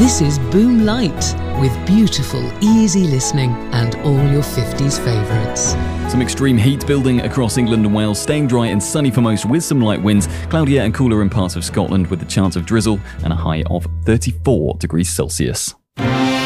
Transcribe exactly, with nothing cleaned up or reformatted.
This is Boom Light, with beautiful, easy listening and all your fifties favourites. Some extreme heat building across England and Wales, staying dry and sunny for most with some light winds, cloudier and cooler in parts of Scotland with the chance of drizzle and a high of thirty-four degrees Celsius.